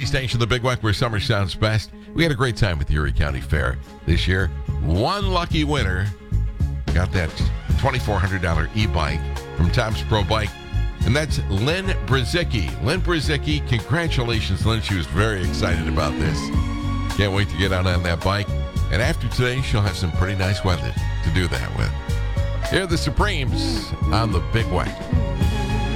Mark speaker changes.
Speaker 1: station, the Big Weck, where summer sounds best. We had a great time at the Erie County Fair this year. One lucky winner got that $2,400 e-bike from Tom's Pro Bike, and that's Lynn Brzezicki. Lynn Brzezicki, congratulations, Lynn. She was very excited about this. Can't wait to get out on that bike. And after today, she'll have some pretty nice weather to do that with. Here are the Supremes on the Big Weck.